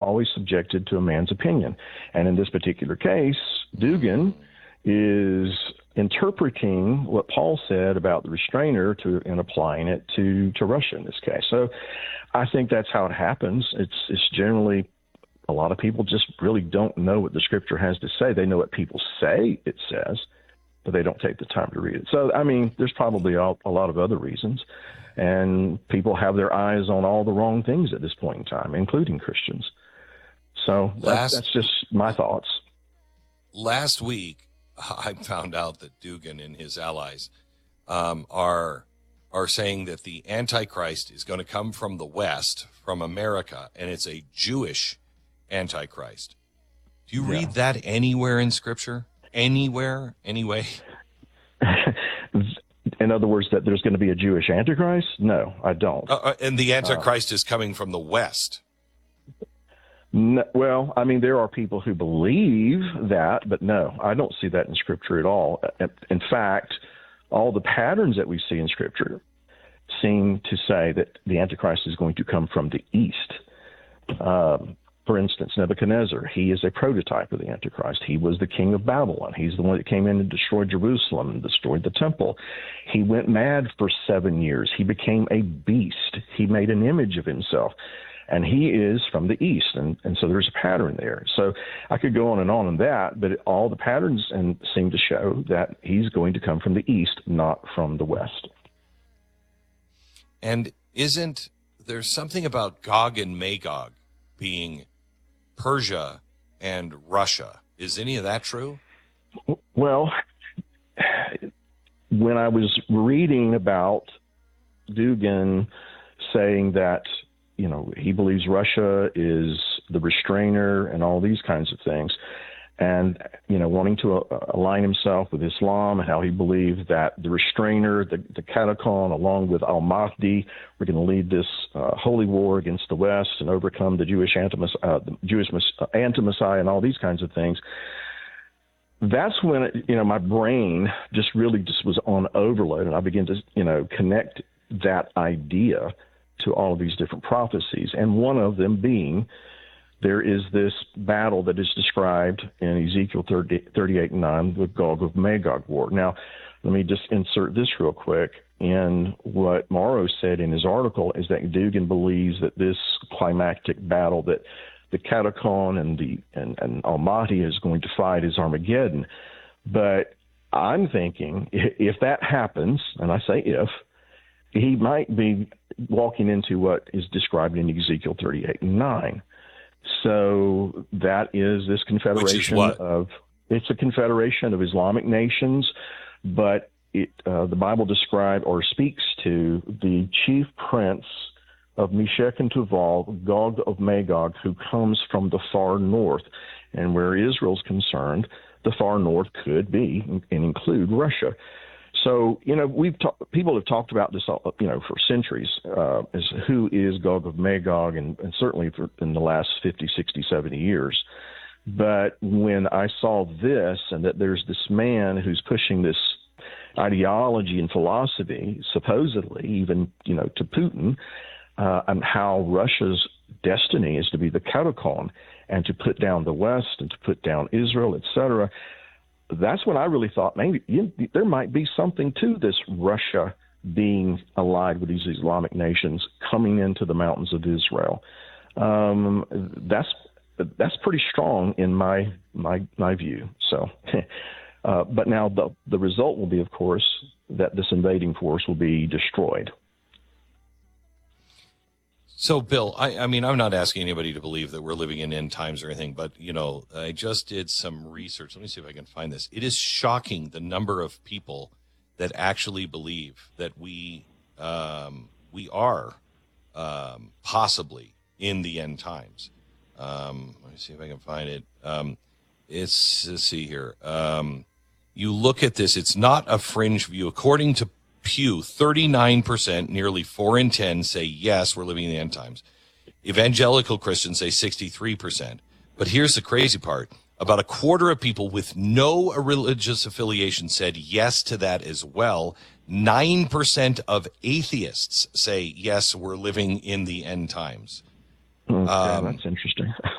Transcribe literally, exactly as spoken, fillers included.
always subjected to a man's opinion. And in this particular case, Dugan is interpreting what Paul said about the restrainer to and applying it to, to Russia in this case. So I think that's how it happens. It's it's generally a lot of people just really don't know what the scripture has to say. They know what people say it says, but they don't take the time to read it. So, I mean, there's probably a, a lot of other reasons. And people have their eyes on all the wrong things at this point in time, including Christians. So last, that's, that's just my thoughts. Last week, I found out that Dugan and his allies um, are are saying that the Antichrist is going to come from the West, from America, and it's a Jewish Antichrist. Do you read yeah. that anywhere in Scripture? Anywhere? Anyway? In other words, that there's going to be a Jewish Antichrist? No, I don't. Uh, and the Antichrist uh, is coming from the West. No, well, I mean, there are people who believe that, but no, I don't see that in Scripture at all. In fact, all the patterns that we see in Scripture seem to say that the Antichrist is going to come from the East. Um, For instance, Nebuchadnezzar, he is a prototype of the Antichrist. He was the king of Babylon. He's the one that came in and destroyed Jerusalem and destroyed the temple. He went mad for seven years. He became a beast. He made an image of himself. And he is from the East, and, and so there's a pattern there. So I could go on and on on that, but it, all the patterns and seem to show that he's going to come from the East, not from the West. And isn't there something about Gog and Magog being Persia and Russia? Is any of that true? Well, when I was reading about Dugan saying that, you know, he believes Russia is the restrainer and all these kinds of things, and, you know, wanting to uh, align himself with Islam, how he believed that the restrainer, the, the Catacon, along with Al-Mahdi, were going to lead this uh, holy war against the West and overcome the Jewish anti-Messiah, uh, the Jewish uh, anti-Messiah and all these kinds of things. That's when, it, you know, my brain just really just was on overload, and I began to, you know, connect that idea to all of these different prophecies, and one of them being there is this battle that is described in Ezekiel thirty, thirty-eight and nine, the Gog of Magog war. Now, let me just insert this real quick. In what Morrow said in his article is that Dugan believes that this climactic battle that the Catacon and the and, and Al-Mahdi is going to fight is Armageddon. But I'm thinking if that happens, and I say if, he might be walking into what is described in Ezekiel thirty-eight and nine. So that is this confederation of, it's a confederation of Islamic nations, but it, uh, the Bible describes or speaks to the chief prince of Meshech and Tubal, Gog of Magog, who comes from the far north. And where Israel's concerned, the far north could be and include Russia. So, you know, we've ta- people have talked about this, you know, for centuries, uh, as who is Gog of Magog, and, and certainly for, in the last fifty, sixty, seventy years. But when I saw this, and that there's this man who's pushing this ideology and philosophy, supposedly even, you know, to Putin, uh, and how Russia's destiny is to be the Catacon and to put down the West and to put down Israel, et cetera, that's when I really thought maybe you, there might be something to this Russia being allied with these Islamic nations coming into the mountains of Israel. Um, that's that's pretty strong in my my my view. So, uh, but now the the result will be, of course, that this invading force will be destroyed. So, Bill, I, I mean, I'm not asking anybody to believe that we're living in end times or anything, but, you know, I just did some research. Let me see if I can find this. It is shocking the number of people that actually believe that we um, we are um, possibly in the end times. Um, let me see if I can find it. Um, it's, let's see here. Um, you look at this, it's not a fringe view. According to Pew, thirty-nine percent, nearly four in ten, say yes, we're living in the end times. Evangelical Christians say sixty-three percent. But here's the crazy part. About a quarter of people with no religious affiliation said yes to that as well. nine percent of atheists say yes, we're living in the end times. Okay, um, that's interesting.